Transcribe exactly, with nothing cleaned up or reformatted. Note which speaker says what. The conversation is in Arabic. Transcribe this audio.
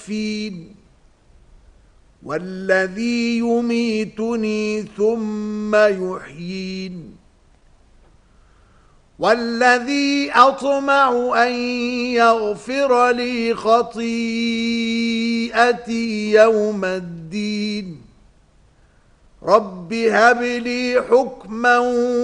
Speaker 1: والذي يميتني ثم يحيين والذي أطمع أن يغفر لي خطيئتي يوم الدين رب هب لي حكما